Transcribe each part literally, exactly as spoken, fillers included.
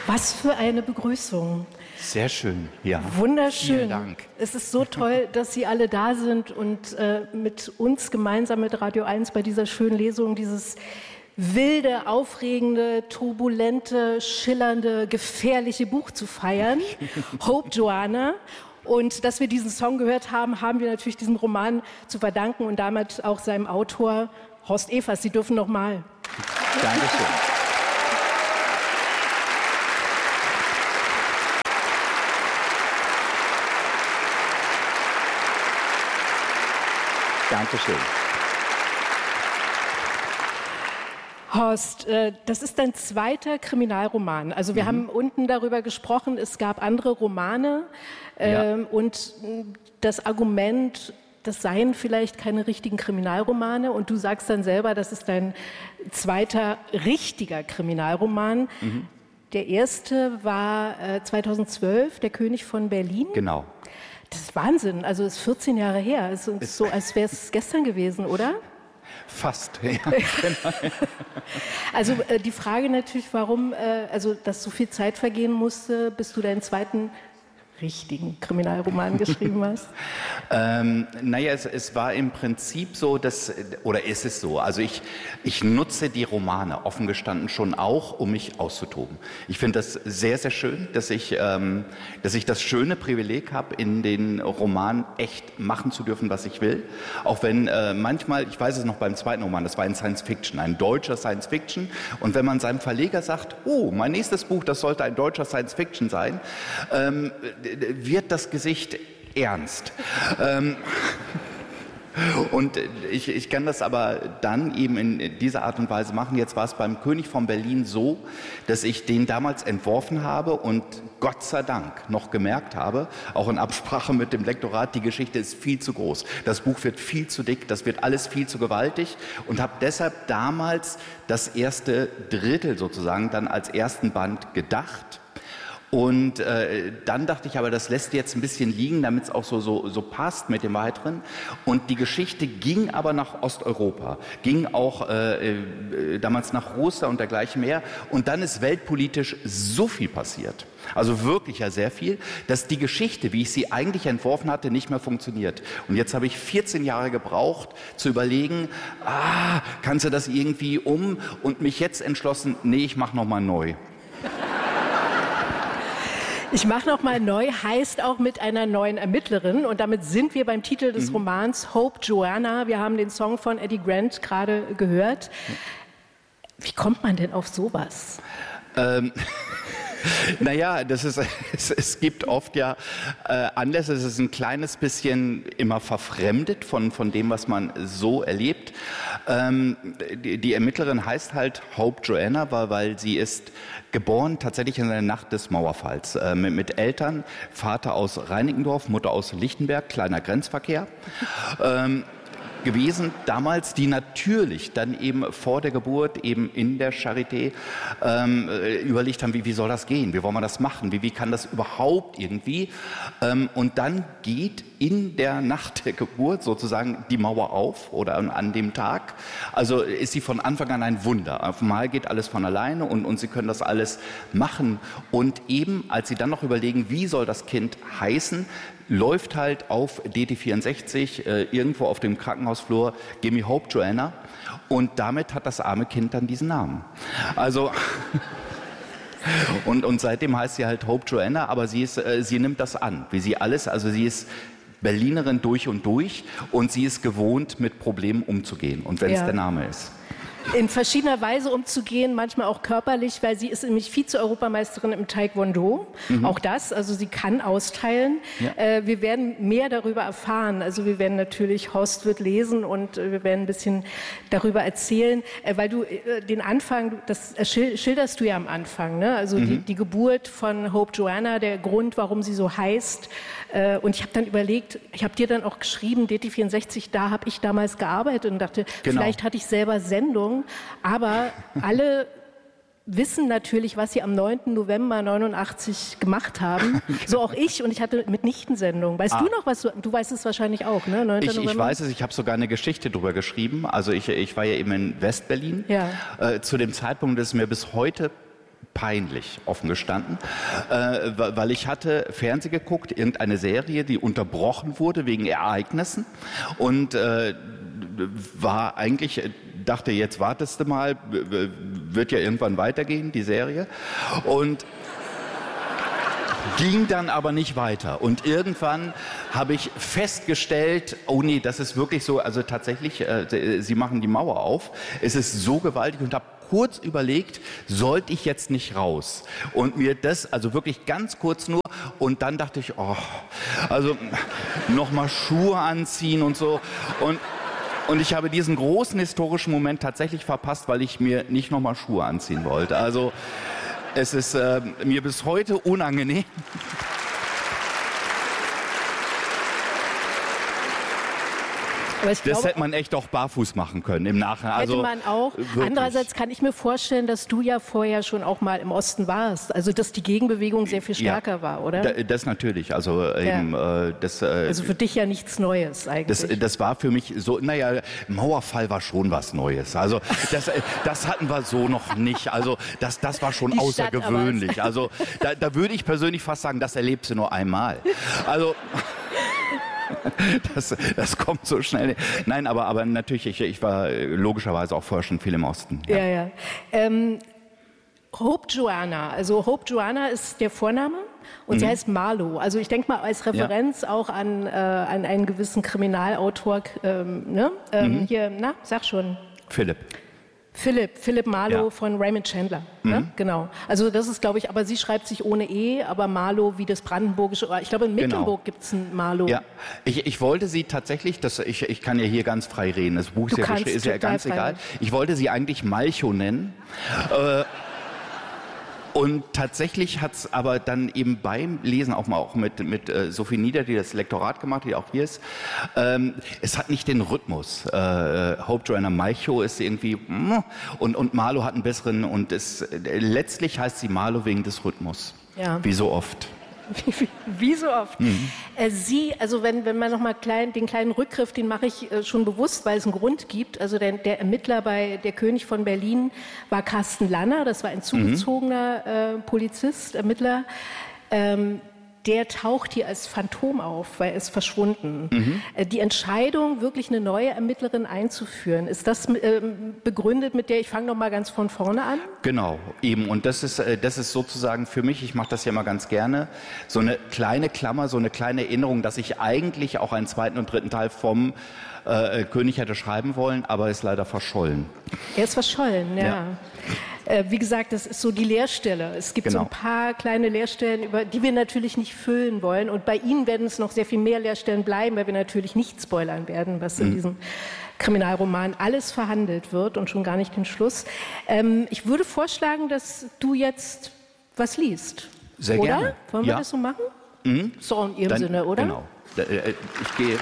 Was für eine Begrüßung. Sehr schön, ja. Wunderschön. Vielen Dank. Es ist so toll, dass Sie alle da sind und äh, mit uns gemeinsam mit Radio eins bei dieser schönen Lesung dieses wilde, aufregende, turbulente, schillernde, gefährliche Buch zu feiern. Hope Joanna. Und dass wir diesen Song gehört haben, haben wir natürlich diesem Roman zu verdanken und damit auch seinem Autor Horst Evers. Sie dürfen noch mal. Dankeschön. Dankeschön. Horst, das ist dein zweiter Kriminalroman. Also wir mhm. haben unten darüber gesprochen, es gab andere Romane ja. ähm, und das Argument, das seien vielleicht keine richtigen Kriminalromane und du sagst dann selber, das ist dein zweiter richtiger Kriminalroman. Mhm. Der erste war äh, zweitausendzwölf, Der König von Berlin. Genau. Das ist Wahnsinn, also es ist vierzehn Jahre her. Es ist so, als wäre es gestern gewesen, oder? Fast, ja. Genau. Also äh, die Frage natürlich, warum, äh, also dass so viel Zeit vergehen musste, bis du deinen zweiten richtigen Kriminalroman geschrieben hast? ähm, naja, es, es war im Prinzip so, dass, oder ist es so, also ich, ich nutze die Romane offen gestanden schon auch, um mich auszutoben. Ich finde das sehr, sehr schön, dass ich, ähm, dass ich das schöne Privileg habe, in den Romanen echt machen zu dürfen, was ich will. Auch wenn äh, manchmal, ich weiß es noch beim zweiten Roman, das war ein Science-Fiction, ein deutscher Science-Fiction. Und wenn man seinem Verleger sagt, oh, mein nächstes Buch, das sollte ein deutscher Science-Fiction sein, ähm, wird das Gesicht ernst. ähm, und ich, ich kann das aber dann eben in dieser Art und Weise machen. Jetzt war es beim König von Berlin so, dass ich den damals entworfen habe und Gott sei Dank noch gemerkt habe, auch in Absprache mit dem Lektorat, die Geschichte ist viel zu groß. Das Buch wird viel zu dick, das wird alles viel zu gewaltig und habe deshalb damals das erste Drittel sozusagen dann als ersten Band gedacht. Und äh, dann dachte ich aber, das lässt jetzt ein bisschen liegen, damit es auch so, so, so passt mit dem Weiteren. Und die Geschichte ging aber nach Osteuropa, ging auch äh, äh, damals nach Russland und dergleichen mehr. Und dann ist weltpolitisch so viel passiert, also wirklich ja sehr viel, dass die Geschichte, wie ich sie eigentlich entworfen hatte, nicht mehr funktioniert. Und jetzt habe ich vierzehn Jahre gebraucht, zu überlegen, ah, kannst du das irgendwie um? Und mich jetzt entschlossen, nee, ich mache nochmal neu. Ich mache noch mal neu, heißt auch mit einer neuen Ermittlerin. Und damit sind wir beim Titel des mhm. Romans Hope Joanna. Wir haben den Song von Eddie Grant gerade gehört. Wie kommt man denn auf sowas? Ähm... Naja, das ist, es, es gibt oft ja äh, Anlässe, es ist ein kleines bisschen immer verfremdet von, von dem, was man so erlebt. Ähm, die, die Ermittlerin heißt halt Hope Joanna, weil, weil sie ist geboren tatsächlich in der Nacht des Mauerfalls. Äh, mit, mit Eltern, Vater aus Reinickendorf, Mutter aus Lichtenberg, kleiner Grenzverkehr. Ähm, gewesen damals, die natürlich dann eben vor der Geburt eben in der Charité ähm, überlegt haben, wie, wie soll das gehen, wie wollen wir das machen, wie, wie kann das überhaupt irgendwie ähm, und dann geht in der Nacht der Geburt sozusagen die Mauer auf oder an, an dem Tag, also ist sie von Anfang an ein Wunder, auf einmal geht alles von alleine und, und sie können das alles machen und eben als sie dann noch überlegen, wie soll das Kind heißen, läuft halt auf D T vierundsechzig äh, irgendwo auf dem Krankenhausflur Gimme Hope Joanna und damit hat das arme Kind dann diesen Namen. Also und, und seitdem heißt sie halt Hope Joanna, aber sie, ist, äh, sie nimmt das an, wie sie alles, also sie ist Berlinerin durch und durch und sie ist gewohnt, mit Problemen umzugehen und wenn es ja. der Name ist. In verschiedener Weise umzugehen, manchmal auch körperlich, weil sie ist nämlich Vize-Europameisterin im Taekwondo. Mhm. Auch das, also sie kann austeilen. Ja. Äh, wir werden mehr darüber erfahren. Also wir werden natürlich, Horst wird lesen und äh, wir werden ein bisschen darüber erzählen, äh, weil du äh, den Anfang, das äh, schilderst du ja am Anfang, ne? Also mhm. die, die Geburt von Hope Joanna, der Grund, warum sie so heißt. Äh, und ich habe dann überlegt, ich habe dir dann auch geschrieben, D T vierundsechzig, da habe ich damals gearbeitet und dachte, genau. vielleicht hatte ich selber Sendung. Aber alle wissen natürlich, was sie am neunten November neunundachtzig gemacht haben. So auch ich und ich hatte mitnichten Sendung. Weißt ah. du noch was? Du, du weißt es wahrscheinlich auch, ne? Ich, ich weiß es, ich habe sogar eine Geschichte drüber geschrieben. Also ich, ich war ja eben in Westberlin. Ja. Äh, zu dem Zeitpunkt ist mir bis heute peinlich, offen gestanden, äh, weil ich hatte Fernsehen geguckt, irgendeine Serie, die unterbrochen wurde wegen Ereignissen und äh, war eigentlich, dachte, jetzt wartest du mal, wird ja irgendwann weitergehen, die Serie, und ging dann aber nicht weiter. Und irgendwann habe ich festgestellt, oh nee, das ist wirklich so, also tatsächlich, äh, sie machen die Mauer auf, es ist so gewaltig, und habe kurz überlegt, sollte ich jetzt nicht raus? Und mir das, also wirklich ganz kurz nur, und dann dachte ich, oh, also nochmal Schuhe anziehen und so. Und, und ich habe diesen großen historischen Moment tatsächlich verpasst, weil ich mir nicht nochmal Schuhe anziehen wollte. Also es ist äh, mir bis heute unangenehm. Aber ich das glaube, hätte man echt auch barfuß machen können im Nachhinein. Hätte also, man auch. Wirklich. Andererseits kann ich mir vorstellen, dass du ja vorher schon auch mal im Osten warst. Also dass die Gegenbewegung sehr viel stärker ja, war, oder? Das natürlich. Also, eben, ja. äh, das, äh, also für dich ja nichts Neues eigentlich. Das, das war für mich so, naja, Mauerfall war schon was Neues. Also das, das hatten wir so noch nicht. Also das, das war schon die außergewöhnlich. Also da, da würde ich persönlich fast sagen, das erlebst du nur einmal. Also... Das, das kommt so schnell. Nein, aber, aber natürlich, ich, ich war logischerweise auch vorher schon viel im Osten. Ja, ja. ja. Ähm, Hope Joanna, also Hope Joanna ist der Vorname und mhm. sie heißt Marlowe. Also ich denke mal als Referenz ja. auch an, äh, an einen gewissen Kriminalautor. Ähm, ne? ähm, mhm. Hier, na, sag schon. Philipp. Philipp, Philipp Marlowe ja. von Raymond Chandler, mhm. ne? Genau. Also das ist, glaube ich, aber sie schreibt sich ohne E, aber Marlowe wie das brandenburgische, ich glaube in Mecklenburg genau. gibt es einen Marlowe. Ja, ich, ich wollte sie tatsächlich, das, ich, ich kann ja hier ganz frei reden, das Buch ist ja, ist ja ganz egal, ich wollte sie eigentlich Malchow nennen, äh, und tatsächlich hat es aber dann eben beim Lesen, auch mal auch mit, mit äh, Sophie Nieder, die das Lektorat gemacht hat, die auch hier ist, ähm, es hat nicht den Rhythmus. Äh, Hope Joanna Malchow ist irgendwie, mm, und, und Marlowe hat einen besseren, und es, äh, letztlich heißt sie Marlowe wegen des Rhythmus. Ja. Wie so oft. Wie, wie so oft. Mhm. Äh, sie, also wenn, wenn man nochmal klein, den kleinen Rückgriff, den mache ich äh, schon bewusst, weil es einen Grund gibt. Also der, der Ermittler bei Der König von Berlin war Carsten Lanner, das war ein zugezogener mhm. äh, Polizist, Ermittler. Ähm, der taucht hier als Phantom auf, weil er ist verschwunden. Mhm. Äh, die Entscheidung, wirklich eine neue Ermittlerin einzuführen, ist das äh, begründet mit der, ich fange noch mal ganz von vorne an? Genau, eben. Und das ist, äh, das ist sozusagen für mich, ich mache das ja mal ganz gerne, so eine kleine Klammer, so eine kleine Erinnerung, dass ich eigentlich auch einen zweiten und dritten Teil vom äh, König hätte schreiben wollen, aber ist leider verschollen. Er ist verschollen, ja. ja. Wie gesagt, das ist so die Leerstelle. Es gibt genau. so ein paar kleine Leerstellen, über die wir natürlich nicht füllen wollen. Und bei Ihnen werden es noch sehr viel mehr Leerstellen bleiben, weil wir natürlich nicht spoilern werden, was mhm. in diesem Kriminalroman alles verhandelt wird und schon gar nicht den Schluss. Ähm, ich würde vorschlagen, dass du jetzt was liest. Sehr oder? gerne. Wollen wir ja. das so machen? Mhm. So in Ihrem Dann, Sinne, oder? Genau. Ich gehe...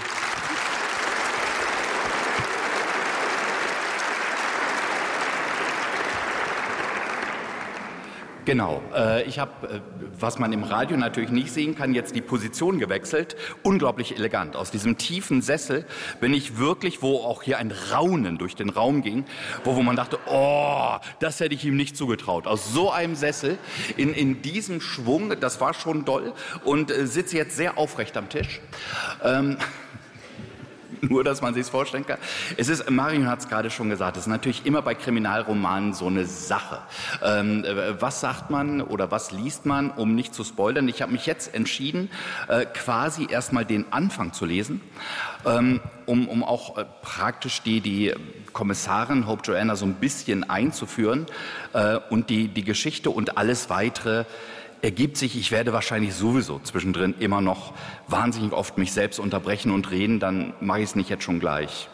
Genau. Äh, ich habe, äh, was man im Radio natürlich nicht sehen kann, jetzt die Position gewechselt. Unglaublich elegant. Aus diesem tiefen Sessel bin ich wirklich, wo auch hier ein Raunen durch den Raum ging, wo, wo man dachte, oh, das hätte ich ihm nicht zugetraut. Aus so einem Sessel, in, in diesem Schwung, das war schon doll, und äh, sitze jetzt sehr aufrecht am Tisch. Ähm, Nur, dass man sich es vorstellen kann. Es ist, Marion hat es gerade schon gesagt, es ist natürlich immer bei Kriminalromanen so eine Sache. Ähm, was sagt man oder was liest man, um nicht zu spoilern? Ich habe mich jetzt entschieden, äh, quasi erstmal den Anfang zu lesen, ähm, um, um auch äh, praktisch die, die Kommissarin Hope Joanna so ein bisschen einzuführen äh, und die, die Geschichte und alles Weitere ergibt sich. Ich werde wahrscheinlich sowieso zwischendrin immer noch wahnsinnig oft mich selbst unterbrechen und reden, dann mache ich es nicht jetzt schon gleich.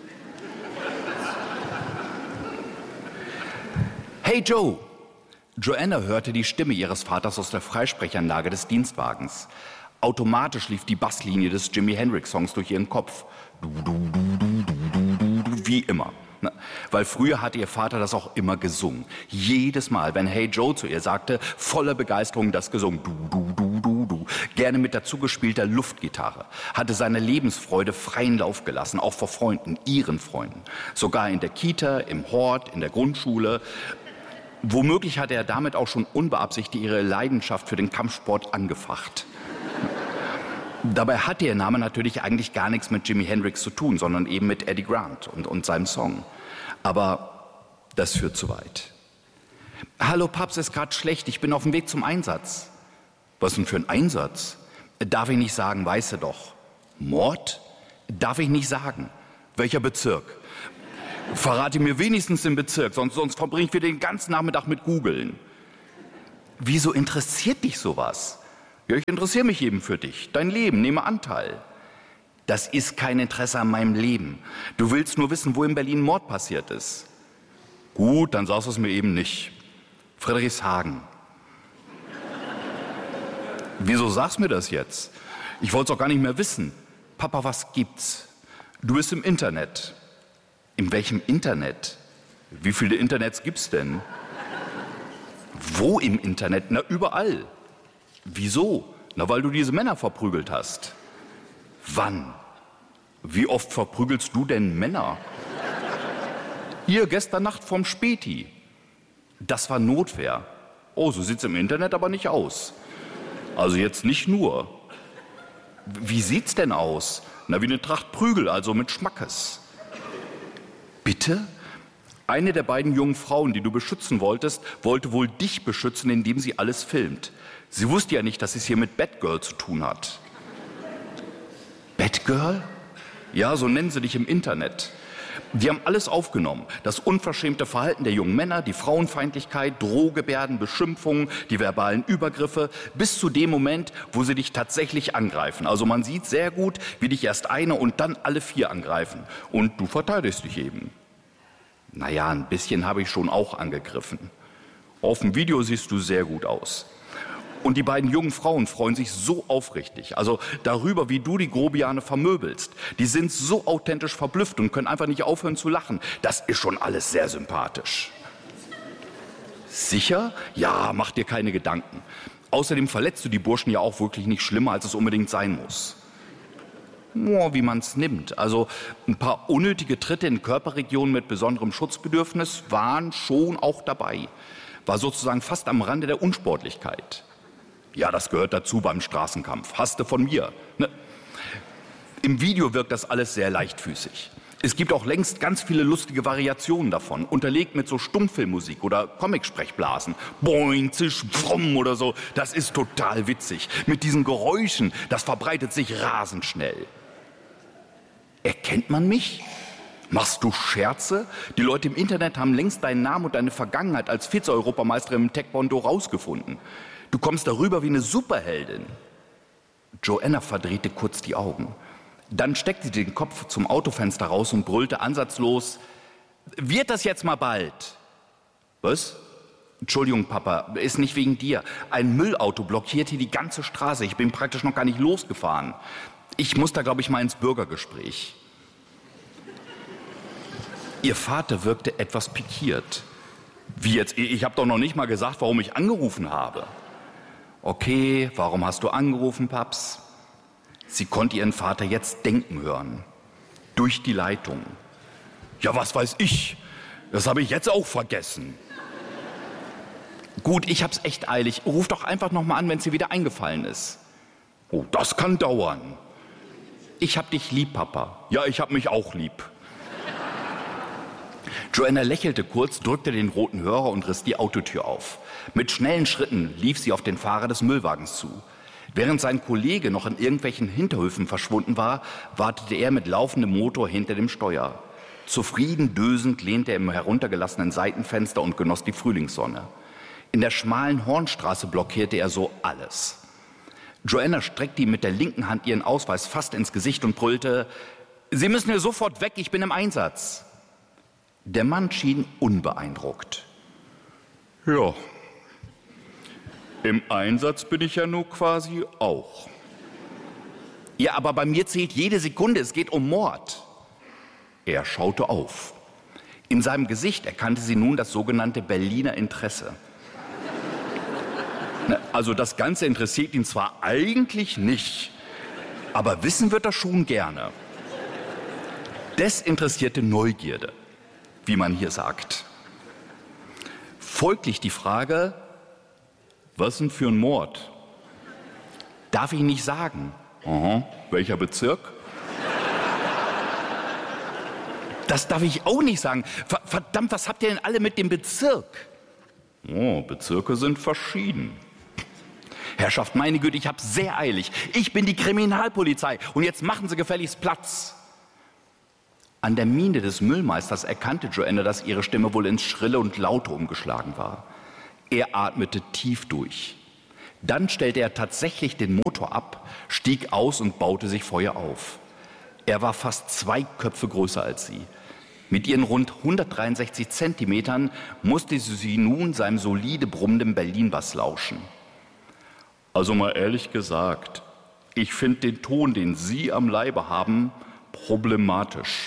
Hey Joe! Joanna hörte die Stimme ihres Vaters aus der Freisprechanlage des Dienstwagens. Automatisch lief die Basslinie des Jimi Hendrix-Songs durch ihren Kopf. Du, du, du, du, du, du, du, wie immer. Weil früher hatte ihr Vater das auch immer gesungen. Jedes Mal, wenn Hey Joe zu ihr sagte, voller Begeisterung das gesungen. Du, du, du, du, du. Gerne mit dazugespielter Luftgitarre. Hatte seine Lebensfreude freien Lauf gelassen, auch vor Freunden, ihren Freunden. Sogar in der Kita, im Hort, in der Grundschule. Womöglich hat er damit auch schon unbeabsichtigt ihre Leidenschaft für den Kampfsport angefacht. Dabei hatte ihr Name natürlich eigentlich gar nichts mit Jimi Hendrix zu tun, sondern eben mit Eddie Grant und, und seinem Song. Aber das führt zu weit. Hallo Paps, ist gerade schlecht, ich bin auf dem Weg zum Einsatz. Was denn für ein Einsatz? Darf ich nicht sagen, weißt du doch. Mord? Darf ich nicht sagen. Welcher Bezirk? Verrate mir wenigstens den Bezirk, sonst, sonst verbringe ich wieder den ganzen Nachmittag mit Googeln. Wieso interessiert dich sowas? Ja, ich interessiere mich eben für dich, dein Leben, nehme Anteil. Das ist kein Interesse an meinem Leben. Du willst nur wissen, wo in Berlin Mord passiert ist. Gut, dann sagst du es mir eben nicht. Friedrichshagen. Wieso sagst du mir das jetzt? Ich wollte es auch gar nicht mehr wissen. Papa, was gibt's? Du bist im Internet. In welchem Internet? Wie viele Internets gibt's denn? Wo im Internet? Na, überall. Wieso? Na, weil du diese Männer verprügelt hast. Wann? Wie oft verprügelst du denn Männer? Hier, gestern Nacht vom Späti. Das war Notwehr. Oh, so sieht's im Internet aber nicht aus. Also jetzt nicht nur. Wie sieht's denn aus? Na, wie eine Tracht Prügel, also mit Schmackes. Bitte? Eine der beiden jungen Frauen, die du beschützen wolltest, wollte wohl dich beschützen, indem sie alles filmt. Sie wusste ja nicht, dass es hier mit Batgirl zu tun hat. Batgirl? Ja, so nennen sie dich im Internet. Die haben alles aufgenommen. Das unverschämte Verhalten der jungen Männer, die Frauenfeindlichkeit, Drohgebärden, Beschimpfungen, die verbalen Übergriffe, bis zu dem Moment, wo sie dich tatsächlich angreifen. Also man sieht sehr gut, wie dich erst eine und dann alle vier angreifen. Und du verteidigst dich eben. Naja, ein bisschen habe ich schon auch angegriffen. Auf dem Video siehst du sehr gut aus. Und die beiden jungen Frauen freuen sich so aufrichtig, also darüber, wie du die Grobiane vermöbelst. Die sind so authentisch verblüfft und können einfach nicht aufhören zu lachen. Das ist schon alles sehr sympathisch. Sicher? Ja, mach dir keine Gedanken. Außerdem verletzt du die Burschen ja auch wirklich nicht schlimmer, als es unbedingt sein muss. Oh, wie man es nimmt. Also ein paar unnötige Tritte in Körperregionen mit besonderem Schutzbedürfnis waren schon auch dabei. War sozusagen fast am Rande der Unsportlichkeit. Ja, das gehört dazu beim Straßenkampf. Hast du von mir. Ne? Im Video wirkt das alles sehr leichtfüßig. Es gibt auch längst ganz viele lustige Variationen davon, unterlegt mit so Stummfilmmusik oder Comicsprechblasen. Boing, zisch, brumm oder so. Das ist total witzig. Mit diesen Geräuschen, das verbreitet sich rasend schnell. Erkennt man mich? Machst du Scherze? Die Leute im Internet haben längst deinen Namen und deine Vergangenheit als Vize-Europameisterin im Taekwondo rausgefunden. Du kommst darüber wie eine Superheldin. Joanna verdrehte kurz die Augen. Dann steckte sie den Kopf zum Autofenster raus und brüllte ansatzlos: Wird das jetzt mal bald? Was? Entschuldigung, Papa, ist nicht wegen dir. Ein Müllauto blockiert hier die ganze Straße. Ich bin praktisch noch gar nicht losgefahren. Ich muss da, glaube ich, mal ins Bürgergespräch. Ihr Vater wirkte etwas pikiert. Wie jetzt? Ich habe doch noch nicht mal gesagt, warum ich angerufen habe. Okay, warum hast du angerufen, Paps? Sie konnte ihren Vater jetzt denken hören. Durch die Leitung. Ja, was weiß ich? Das habe ich jetzt auch vergessen. Gut, ich hab's echt eilig. Ruf doch einfach noch mal an, wenn es dir wieder eingefallen ist. Oh, das kann dauern. Ich hab dich lieb, Papa. Ja, ich hab mich auch lieb. Joanna lächelte kurz, drückte den roten Hörer und riss die Autotür auf. Mit schnellen Schritten lief sie auf den Fahrer des Müllwagens zu. Während sein Kollege noch in irgendwelchen Hinterhöfen verschwunden war, wartete er mit laufendem Motor hinter dem Steuer. Zufrieden dösend lehnte er im heruntergelassenen Seitenfenster und genoss die Frühlingssonne. In der schmalen Hornstraße blockierte er so alles. Joanna streckte ihm mit der linken Hand ihren Ausweis fast ins Gesicht und brüllte: Sie müssen hier sofort weg, ich bin im Einsatz. Der Mann schien unbeeindruckt. Ja, im Einsatz bin ich ja nur quasi auch. Ja, aber bei mir zählt jede Sekunde, es geht um Mord. Er schaute auf. In seinem Gesicht erkannte sie nun das sogenannte Berliner Interesse. Also das Ganze interessiert ihn zwar eigentlich nicht, aber wissen wird er schon gerne. Desinteressierte Neugierde, wie man hier sagt. Folglich die Frage, was denn für ein Mord? Darf ich nicht sagen. Aha. Welcher Bezirk? Das darf ich auch nicht sagen. Verdammt, was habt ihr denn alle mit dem Bezirk? Oh, Bezirke sind verschieden. Herrschaft, meine Güte, ich hab's sehr eilig. Ich bin die Kriminalpolizei und jetzt machen Sie gefälligst Platz. An der Miene des Müllmeisters erkannte Joanna, dass ihre Stimme wohl ins Schrille und Laute umgeschlagen war. Er atmete tief durch. Dann stellte er tatsächlich den Motor ab, stieg aus und baute sich vor ihr auf. Er war fast zwei Köpfe größer als sie. Mit ihren rund hundertdreiundsechzig Zentimetern musste sie nun seinem solide brummenden Berlin-Bass lauschen. Also mal ehrlich gesagt, ich finde den Ton, den Sie am Leibe haben, problematisch.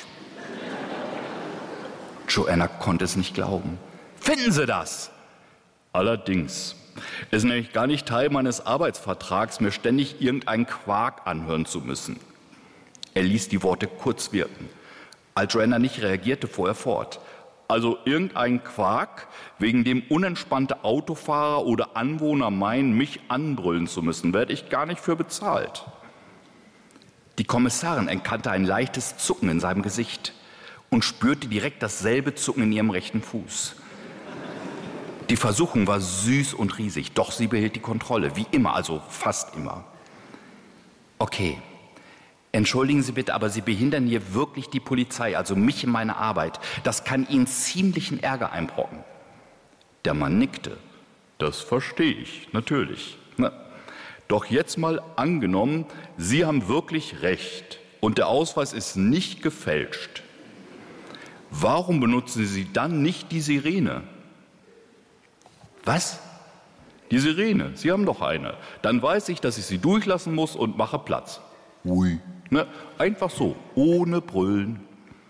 Joanna konnte es nicht glauben. Finden Sie das? Allerdings. Es ist nämlich gar nicht Teil meines Arbeitsvertrags, mir ständig irgendeinen Quark anhören zu müssen. Er ließ die Worte kurz wirken. Als Joanna nicht reagierte, fuhr er fort. Also irgendein Quark, wegen dem unentspannte Autofahrer oder Anwohner meinen, mich anbrüllen zu müssen, werde ich gar nicht für bezahlt. Die Kommissarin erkannte ein leichtes Zucken in seinem Gesicht und spürte direkt dasselbe Zucken in ihrem rechten Fuß. Die Versuchung war süß und riesig, doch sie behielt die Kontrolle, wie immer, also fast immer. Okay, entschuldigen Sie bitte, aber Sie behindern hier wirklich die Polizei, also mich in meiner Arbeit. Das kann Ihnen ziemlichen Ärger einbrocken. Der Mann nickte. Das verstehe ich, natürlich. Na, doch jetzt mal angenommen, Sie haben wirklich recht und der Ausweis ist nicht gefälscht. Warum benutzen Sie dann nicht die Sirene? Was? Die Sirene, Sie haben doch eine. Dann weiß ich, dass ich Sie durchlassen muss und mache Platz. Ui. Ne? Einfach so, ohne Brüllen.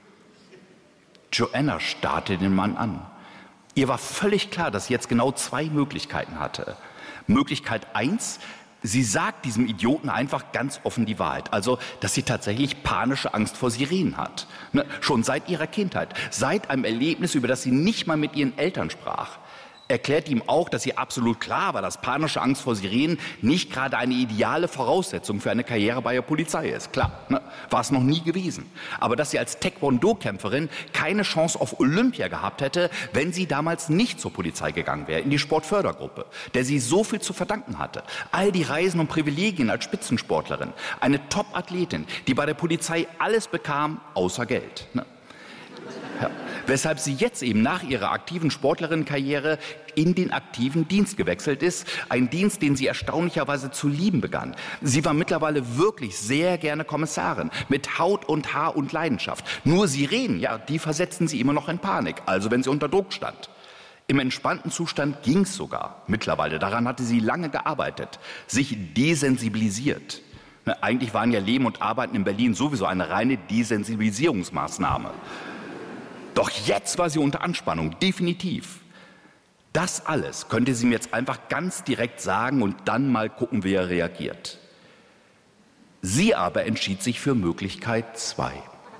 Joanna starrte den Mann an. Ihr war völlig klar, dass sie jetzt genau zwei Möglichkeiten hatte. Möglichkeit eins, sie sagt diesem Idioten einfach ganz offen die Wahrheit. Also, dass sie tatsächlich panische Angst vor Sirenen hat. Ne? Schon seit ihrer Kindheit, seit einem Erlebnis, über das sie nicht mal mit ihren Eltern sprach. Erklärt ihm auch, dass ihr absolut klar war, dass panische Angst vor Sirenen nicht gerade eine ideale Voraussetzung für eine Karriere bei der Polizei ist. Klar, ne? War es noch nie gewesen. Aber dass sie als Taekwondo-Kämpferin keine Chance auf Olympia gehabt hätte, wenn sie damals nicht zur Polizei gegangen wäre, in die Sportfördergruppe, der sie so viel zu verdanken hatte. All die Reisen und Privilegien als Spitzensportlerin. Eine Top-Athletin, die bei der Polizei alles bekam, außer Geld. Ne? Ja. Weshalb sie jetzt eben nach ihrer aktiven Sportlerinnenkarriere in den aktiven Dienst gewechselt ist. Ein Dienst, den sie erstaunlicherweise zu lieben begann. Sie war mittlerweile wirklich sehr gerne Kommissarin, mit Haut und Haar und Leidenschaft. Nur Sirenen, ja, die versetzten sie immer noch in Panik, also wenn sie unter Druck stand. Im entspannten Zustand ging es sogar mittlerweile. Daran hatte sie lange gearbeitet, sich desensibilisiert. Eigentlich waren ja Leben und Arbeiten in Berlin sowieso eine reine Desensibilisierungsmaßnahme. Doch jetzt war sie unter Anspannung, definitiv. Das alles könnte sie mir jetzt einfach ganz direkt sagen und dann mal gucken, wie er reagiert. Sie aber entschied sich für Möglichkeit zwei.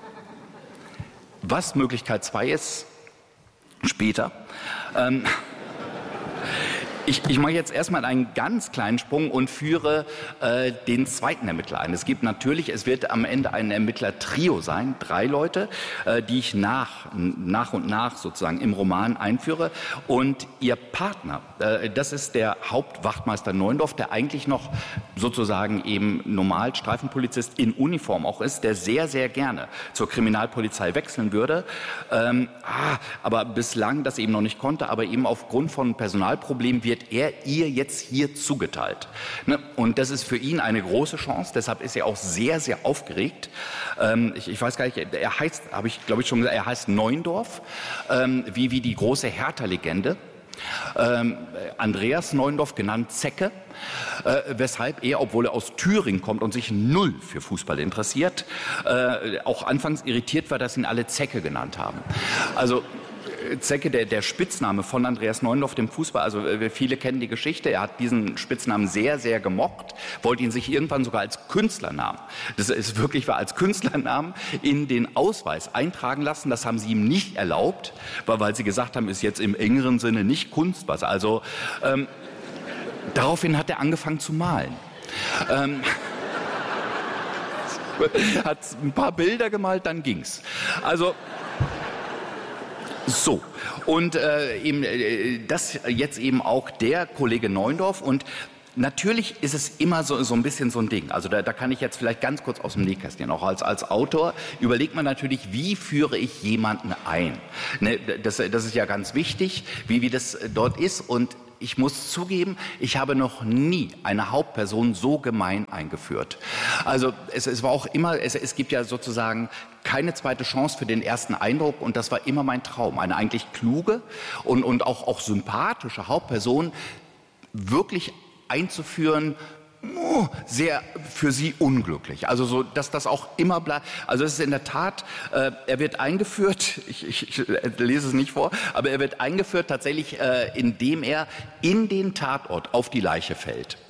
Was Möglichkeit zwei ist, später. Ähm, Ich, ich mache jetzt erstmal einen ganz kleinen Sprung und führe äh, den zweiten Ermittler ein. Es gibt natürlich, es wird am Ende ein Ermittler-Trio sein, drei Leute, äh, die ich nach, nach und nach sozusagen im Roman einführe. Und ihr Partner, äh, das ist der Hauptwachtmeister Neuendorf, der eigentlich noch sozusagen eben normal Streifenpolizist in Uniform auch ist, der sehr, sehr gerne zur Kriminalpolizei wechseln würde. Ähm, ah, aber bislang das eben noch nicht konnte, aber eben aufgrund von Personalproblemen wird er ihr jetzt hier zugeteilt. Ne? Und das ist für ihn eine große Chance, deshalb ist er auch sehr, sehr aufgeregt. Ähm, ich, ich weiß gar nicht, er heißt, habe ich glaube ich schon gesagt, er heißt Neuendorf, ähm, wie, wie die große Hertha-Legende. Ähm, Andreas Neuendorf, genannt Zecke, äh, weshalb er, obwohl er aus Thüringen kommt und sich null für Fußball interessiert, äh, auch anfangs irritiert war, dass ihn alle Zecke genannt haben. Also Zecke, der, der Spitzname von Andreas Neuendorf, dem Fußball, also äh, viele kennen die Geschichte, er hat diesen Spitznamen sehr, sehr gemocht, wollte ihn sich irgendwann sogar als Künstlernamen, das ist wirklich war, als Künstlernamen in den Ausweis eintragen lassen. Das haben sie ihm nicht erlaubt, weil, weil sie gesagt haben, ist jetzt im engeren Sinne nicht Kunst, was. Also ähm, daraufhin hat er angefangen zu malen. Ähm, hat ein paar Bilder gemalt, dann ging's. Also so, und äh, eben, äh, das jetzt eben auch der Kollege Neuendorf. Und natürlich ist es immer so, so ein bisschen so ein Ding. Also da, da kann ich jetzt vielleicht ganz kurz aus dem Nähkästchen, auch als, als Autor, überlegt man natürlich, wie führe ich jemanden ein? Ne, das, das ist ja ganz wichtig, wie, wie das dort ist. Und ich muss zugeben, ich habe noch nie eine Hauptperson so gemein eingeführt. Also es, es war auch immer, es, es gibt ja sozusagen keine zweite Chance für den ersten Eindruck, und das war immer mein Traum, eine eigentlich kluge und, und auch, auch sympathische Hauptperson wirklich einzuführen, oh, sehr für sie unglücklich. Also so, dass das auch immer bleibt. Also es ist in der Tat, äh, er wird eingeführt, ich, ich, ich lese es nicht vor, aber er wird eingeführt tatsächlich, äh, indem er in den Tatort auf die Leiche fällt.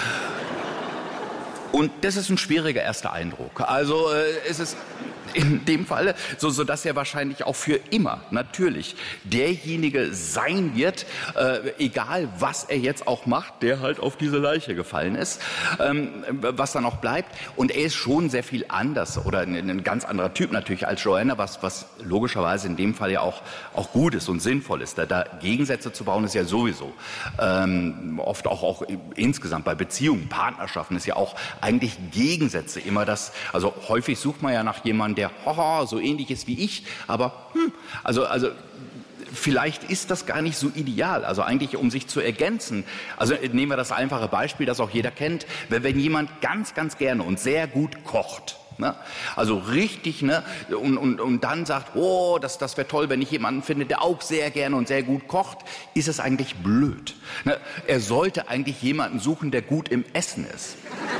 Und das ist ein schwieriger erster Eindruck. Also äh, es ist in dem Fall, so, so dass er wahrscheinlich auch für immer natürlich derjenige sein wird, äh, egal was er jetzt auch macht, der halt auf diese Leiche gefallen ist, ähm, was dann auch bleibt. Und er ist schon sehr viel anders oder ein, ein ganz anderer Typ natürlich als Joanna, was, was logischerweise in dem Fall ja auch, auch gut ist und sinnvoll ist. Da, da Gegensätze zu bauen ist ja sowieso ähm, oft auch, auch insgesamt bei Beziehungen, Partnerschaften ist ja auch eigentlich Gegensätze immer das, also häufig sucht man ja nach jemandem, der haha, so ähnlich ist wie ich, aber hm, also, also vielleicht ist das gar nicht so ideal, also eigentlich um sich zu ergänzen. Also nehmen wir das einfache Beispiel, das auch jeder kennt, wenn, wenn jemand ganz, ganz gerne und sehr gut kocht, ne? Also richtig, ne? und, und, und dann sagt, oh, das, das wäre toll, wenn ich jemanden finde, der auch sehr gerne und sehr gut kocht, ist es eigentlich blöd. Ne? Er sollte eigentlich jemanden suchen, der gut im Essen ist.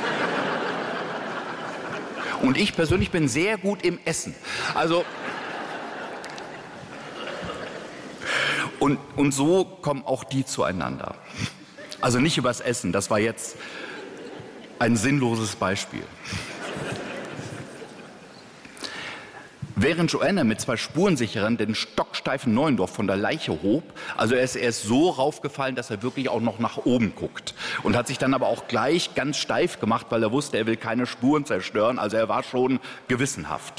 Und ich persönlich bin sehr gut im Essen. Also und, und so kommen auch die zueinander. Also nicht übers Essen, das war jetzt ein sinnloses Beispiel. Während Joanna mit zwei Spurensicherern den stocksteifen Neuendorf von der Leiche hob, also er ist, er ist so raufgefallen, dass er wirklich auch noch nach oben guckt und hat sich dann aber auch gleich ganz steif gemacht, weil er wusste, er will keine Spuren zerstören, also er war schon gewissenhaft.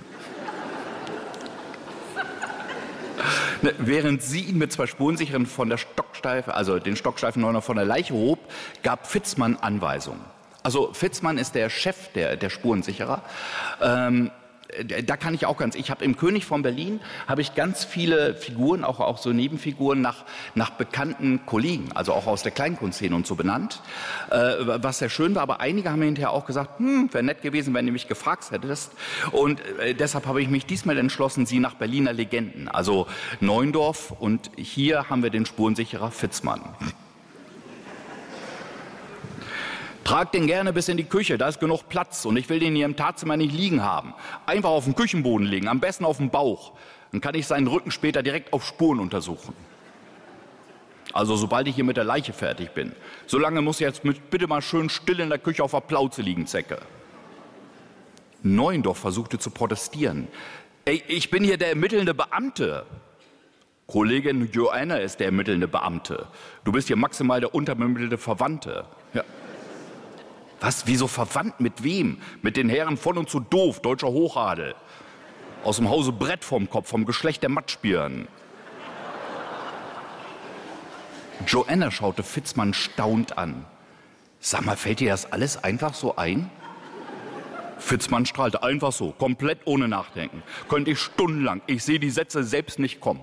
Während sie ihn mit zwei Spurensicherern von der Stocksteife, also den stocksteifen Neuendorf von der Leiche hob, gab Fitzmann Anweisungen. Also Fitzmann ist der Chef der, der Spurensicherer. Ähm, Da kann ich auch ganz, ich habe im König von Berlin, habe ich ganz viele Figuren, auch, auch so Nebenfiguren nach, nach bekannten Kollegen, also auch aus der Kleinkunstszene und so benannt, äh, was sehr schön war, aber einige haben mir hinterher auch gesagt, hm, wäre nett gewesen, wenn du mich gefragt hättest, und äh, deshalb habe ich mich diesmal entschlossen, sie nach Berliner Legenden, also Neuendorf, und hier haben wir den Spurensicherer Fitzmann. Trag den gerne bis in die Küche, da ist genug Platz, und ich will den hier im Tatzimmer nicht liegen haben. Einfach auf den Küchenboden legen, am besten auf dem Bauch. Dann kann ich seinen Rücken später direkt auf Spuren untersuchen. Also sobald ich hier mit der Leiche fertig bin. Solange muss jetzt mit, bitte mal schön still in der Küche auf der Plauze liegen, Zecke. Neuendorf versuchte zu protestieren. Ey, ich bin hier der ermittelnde Beamte. Kollegin Joanna ist der ermittelnde Beamte. Du bist hier maximal der unterbemittelte Verwandte. Ja. Was, wieso verwandt mit wem? Mit den Herren von und zu Doof, deutscher Hochadel. Aus dem Hause Brett vom Kopf, vom Geschlecht der Matschbirnen. Joanna schaute Fitzmann staunt an. Sag mal, fällt dir das alles einfach so ein? Fitzmann strahlte, einfach so, komplett ohne Nachdenken. Könnte ich stundenlang, ich sehe die Sätze selbst nicht kommen.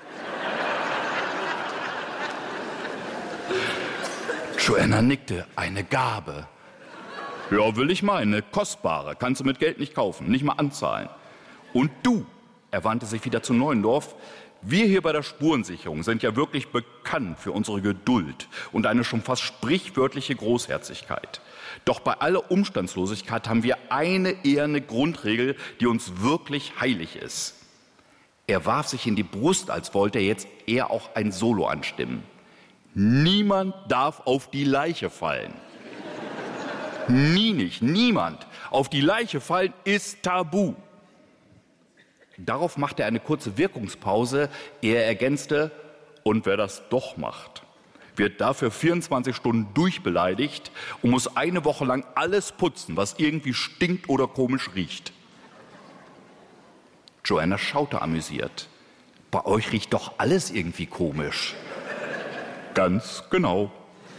Joanna nickte, eine Gabe. Ja, will ich meinen, eine kostbare, kannst du mit Geld nicht kaufen, nicht mal anzahlen. Und du, er wandte sich wieder zu Neuendorf, wir hier bei der Spurensicherung sind ja wirklich bekannt für unsere Geduld und eine schon fast sprichwörtliche Großherzigkeit. Doch bei aller Umstandslosigkeit haben wir eine eherne Grundregel, die uns wirklich heilig ist. Er warf sich in die Brust, als wollte er jetzt eher auch ein Solo anstimmen. Niemand darf auf die Leiche fallen. Nie nicht, niemand. Auf die Leiche fallen ist tabu. Darauf machte er eine kurze Wirkungspause, ehe er ergänzte, und wer das doch macht, wird dafür vierundzwanzig Stunden durchbeleidigt und muss eine Woche lang alles putzen, was irgendwie stinkt oder komisch riecht. Joanna schaute amüsiert. Bei euch riecht doch alles irgendwie komisch. Ganz genau.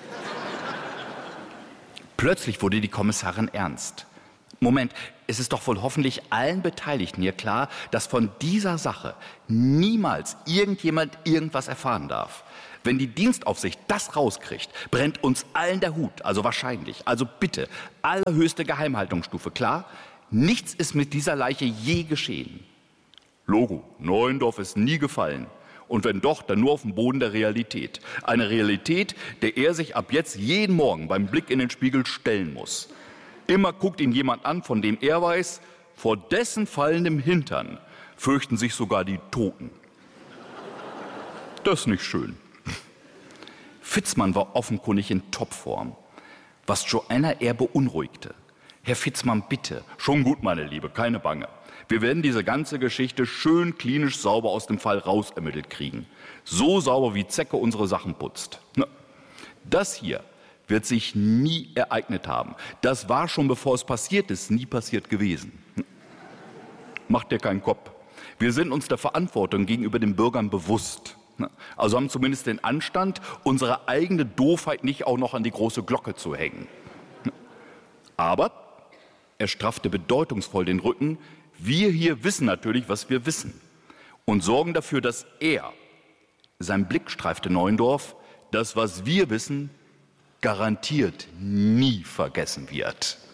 Plötzlich wurde die Kommissarin ernst. Moment, es ist doch wohl hoffentlich allen Beteiligten hier klar, dass von dieser Sache niemals irgendjemand irgendwas erfahren darf. Wenn die Dienstaufsicht das rauskriegt, brennt uns allen der Hut, also wahrscheinlich. Also bitte, allerhöchste Geheimhaltungsstufe, klar? Nichts ist mit dieser Leiche je geschehen. Logo, Neuendorf ist nie gefallen. Und wenn doch, dann nur auf dem Boden der Realität. Eine Realität, der er sich ab jetzt jeden Morgen beim Blick in den Spiegel stellen muss. Immer guckt ihn jemand an, von dem er weiß, vor dessen fallendem Hintern fürchten sich sogar die Toten. Das ist nicht schön. Fitzmann war offenkundig in Topform, was Joanna eher beunruhigte. Herr Fitzmann, bitte. Schon gut, meine Liebe, keine Bange. Wir werden diese ganze Geschichte schön klinisch sauber aus dem Fall rausermittelt kriegen. So sauber, wie Zecke unsere Sachen putzt. Das hier wird sich nie ereignet haben. Das war schon, bevor es passiert ist, nie passiert gewesen. Macht dir keinen Kopf. Wir sind uns der Verantwortung gegenüber den Bürgern bewusst. Also haben zumindest den Anstand, unsere eigene Doofheit nicht auch noch an die große Glocke zu hängen. Aber er straffte bedeutungsvoll den Rücken. Wir hier wissen natürlich, was wir wissen und sorgen dafür, dass er, sein Blick streifte Neuendorf, das, was wir wissen, garantiert nie vergessen wird.